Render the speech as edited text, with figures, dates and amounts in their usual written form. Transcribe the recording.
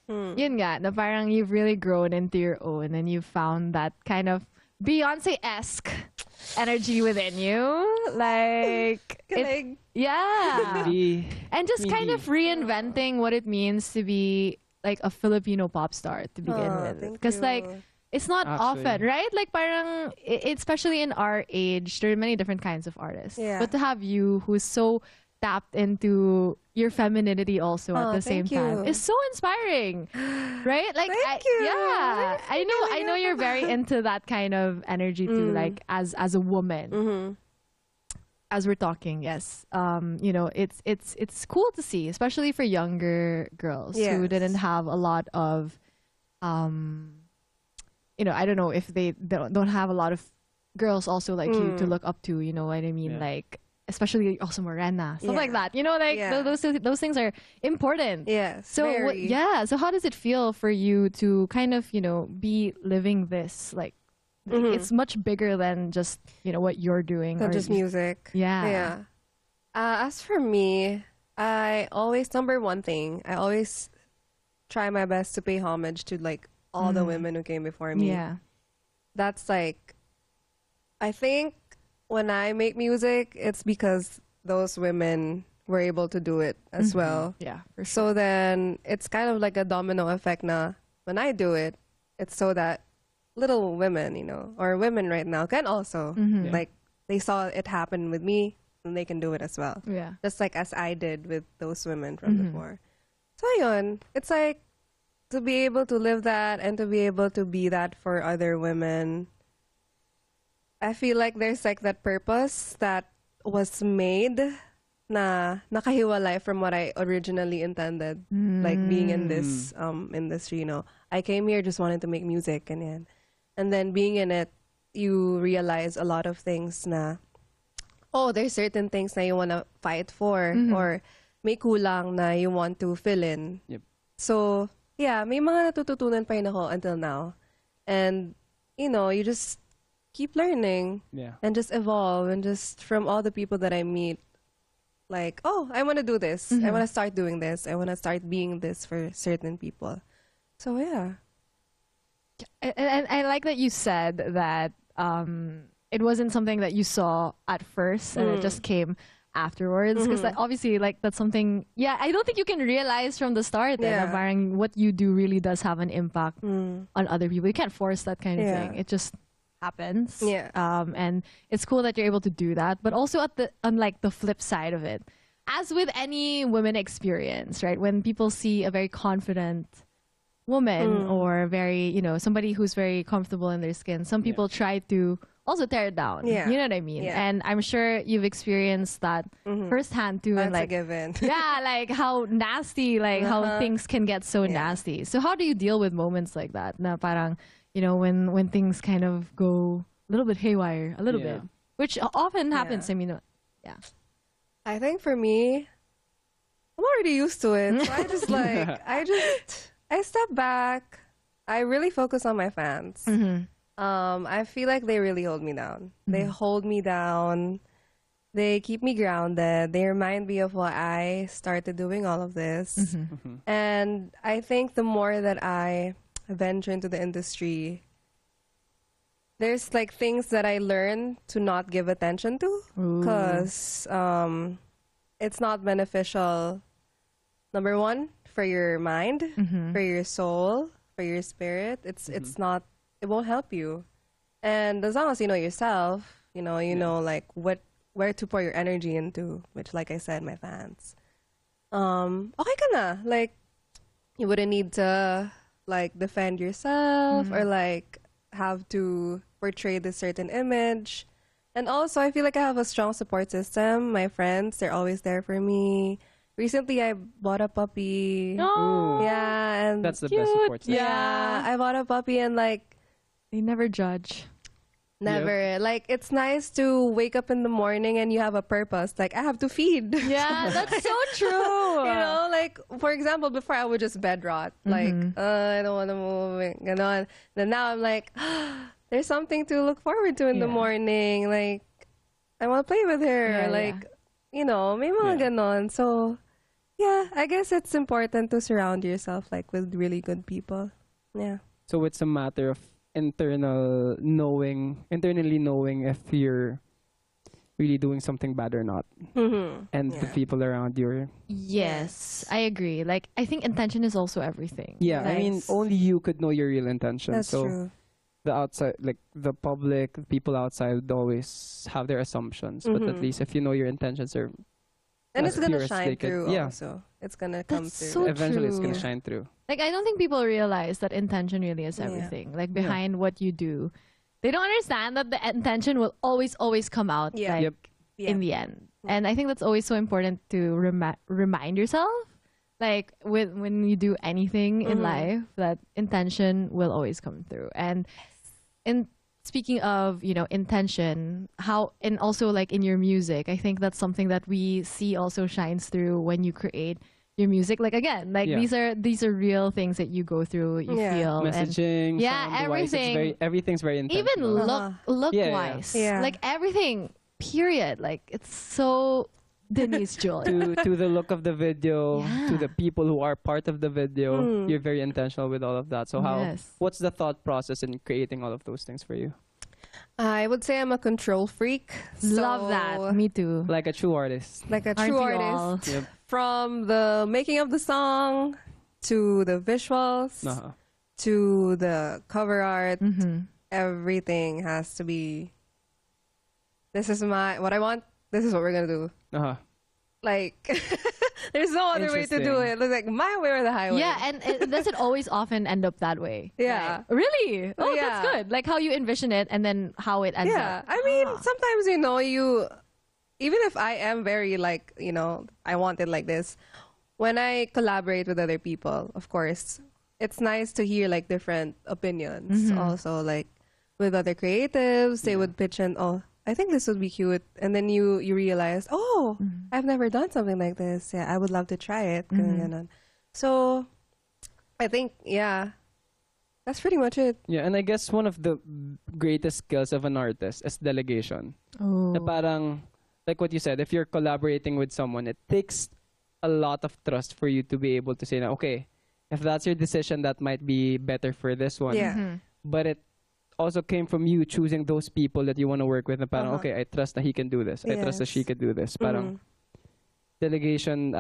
yun nga, na parang you've really grown into your own and you've found that kind of Beyonce-esque energy within you. Like, Kilig. yeah. Hindi. And just kind Hindi. of reinventing what it means to be like a Filipino pop star to begin with. thank Because you. like, it's not Actually. often, right? Like parang, especially in our age, there are many different kinds of artists. Yeah. But to have you who's so tapped into your femininity also at the same thank you. time is so inspiring, right? Like, Thank you. yeah, I know you're very into that kind of energy too, Mm. like as a woman. Mm-hmm. As we're talking, yes, you know, it's cool to see, especially for younger girls who Yes. didn't have a lot of, you know, I don't know if they don't have a lot of girls also like you to look up to. You know what I mean? Yeah. Like, especially also Morena, stuff Yeah. like that. You know, like Yeah. those things are important. Yes. So very. yeah. So how does it feel for you to kind of, you know, be living this like? It's much bigger than just, you know, what you're doing. Not or just music. Yeah. Yeah. As for me, I always, number one thing, I always try my best to pay homage to like all the women who came before me. Yeah. That's like, I think when I make music, it's because those women were able to do it as well. Yeah. For sure. So then it's kind of like a domino effect na when I do it, it's so that little women, you know, or women right now can also, Yeah. like, they saw it happen with me and they can do it as well. Yeah. Just like as I did with those women from before. So yun, it's like to be able to live that and to be able to be that for other women. I feel like there's like that purpose that was made na nakahiwalay from what I originally intended. Like being in this industry, you know. I came here just wanting to make music and yan. And then being in it, you realize a lot of things na, oh, there's certain things na you want to fight for or may kulang na you want to fill in. Yep. So, yeah, may mga natututunan pa rin ako until now. And, you know, you just keep learning Yeah. and just evolve and just from all the people that I meet, like, oh, I want to do this. I want to start doing this. I want to start being this for certain people. So, yeah. And I like that you said that it wasn't something that you saw at first and it just came afterwards because obviously like that's something I don't think you can realize from the start that Yeah. parang what you do really does have an impact on other people. You can't force that kind of Yeah. thing. It just happens. Yeah. And it's cool that you're able to do that, but also on like the flip side of it, as with any women experience, right? When people see a very confident woman or very, you know, somebody who's very comfortable in their skin, some people try to also tear it down. Yeah. You know what I mean? Yeah. And I'm sure you've experienced that firsthand too. That's And a like, given. yeah, like how nasty, like how things can get so Yeah. nasty. So how do you deal with moments like that? Na parang, you know, when things kind of go a little bit haywire, a little Yeah. bit, which often happens. Yeah. I mean, yeah. I think for me, I'm already used to it. So I just like, I step back. I really focus on my fans. I feel like they really hold me down. They hold me down. They keep me grounded. They remind me of why I started doing all of this. And I think the more that I venture into the industry, there's like things that I learn to not give attention to because it's not beneficial. Number one, for your mind, for your soul, for your spirit. It's not. It won't help you. And as long as you know yourself, you know like where to pour your energy into. Which, like I said, my fans. Okay ka na. Like you wouldn't need to like defend yourself or like have to portray this certain image. And also, I feel like I have a strong support system. My friends, they're always there for me. Recently, I bought a puppy. Oh, Yeah, and That's the Cute. best support system. yeah, I bought a puppy and like they never judge. never. Like it's nice to wake up in the morning and you have a purpose. Like I have to feed. Yeah, that's so true. You know, like for example, before I would just bed rot. Like I don't want to move. Ganon. Then now I'm like, there's something to look forward to in the Yeah. morning. Like I want to play with her. Yeah, like you know, may mga Yeah. ganon. So Yeah, I guess it's important to surround yourself like with really good people. Yeah. So it's a matter of internally knowing if you're really doing something bad or not, and the Yeah. people around you. Yes, I agree. Like, I think intention is also everything. Yeah, I mean, Nice. only you could know your real intention. That's So true. the outside, like the public, the people outside would always have their assumptions. But at least if you know your intentions are And as it's gonna pure as shine they could- through yeah. also. It's gonna come That's through. so eventually it's gonna true. shine through. Like, I don't think people realize that intention really is Yeah. everything. Like, behind what you do, they don't understand that the intention will always come out. Yeah. Like, Yep. Yeah. in the end. And I think that's always so important to remind yourself, like when you do anything in life, that intention will always come through. And in speaking of, intention, and also like in your music, I think that's something that we see also shines through when you create your music. Like, again, like Yeah. these are real things that you go through, you Yeah. feel, and Messaging, Yeah, sound-wise, everything. everything's very intentional. even look Yeah, yeah. wise, Yeah. like everything, period. Like, it's so Denise Joy. to the look of the video, to the people who are part of the video, you're very intentional with all of that. So Yes. what's the thought process in creating all of those things for you? I would say I'm a control freak. Love so, that. Me too. Like a true artist. Like a Aren't true we all? artist. Yep. From the making of the song to the visuals Uh-huh. to the cover art, Mm-hmm. everything has to be. This is what I want. This is what we're gonna do. Uh-huh. Like, there's no other way to do Interesting. it. It's like my way or the highway. Yeah, and it doesn't always often end up that way. Yeah. Right? Really? Oh, Yeah. that's good. Like how you envision it and then how it ends Yeah, up. I mean, sometimes even if I am very like, I want it like this. When I collaborate with other people, of course, it's nice to hear like different opinions. Also, like with other creatives, they would pitch in, oh, I think this would be cute, and then you realize, oh, I've never done something like this. Yeah, I would love to try it. Ganun, ganun. So, I think that's pretty much it. Yeah, and I guess one of the greatest skills of an artist is delegation. Oh. Na parang, like what you said, if you're collaborating with someone, it takes a lot of trust for you to be able to say, na, okay, if that's your decision, that might be better for this one. Yeah. But it also came from you choosing those people that you want to work with. Na parang, okay, I trust that he can do this. I trust that Yes. she can do this. Parang delegation